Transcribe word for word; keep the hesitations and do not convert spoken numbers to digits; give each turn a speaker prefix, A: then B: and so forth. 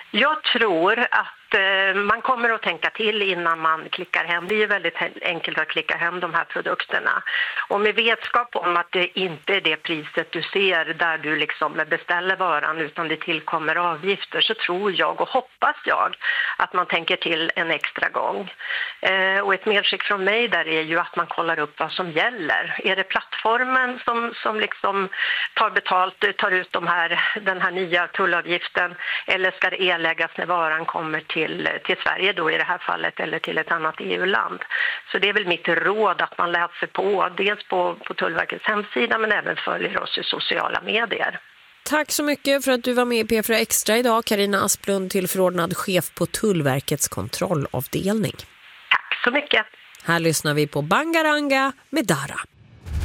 A: Jag tror att man kommer att tänka till innan man klickar hem. Det är ju väldigt enkelt att klicka hem de här produkterna. Och med vetskap om att det inte är det priset du ser där du liksom beställer varan utan det tillkommer avgifter, så tror jag och hoppas jag att man tänker till en extra gång. Eh, och ett medskick från mig där är ju att man kollar upp vad som gäller. Är det plattformen som, som liksom tar betalt, tar ut de här, den här nya tullavgiften, eller ska det erläggas när varan kommer till Till, till Sverige då i det här fallet, eller till ett annat E U-land. Så det är väl mitt råd att man läser på, dels på, på Tullverkets hemsida men även följer oss i sociala medier.
B: Tack så mycket för att du var med i P fyra Extra idag, Carina Asplund, tillförordnad chef på Tullverkets kontrollavdelning.
A: Tack så mycket.
B: Här lyssnar vi på Bangaranga med Dara.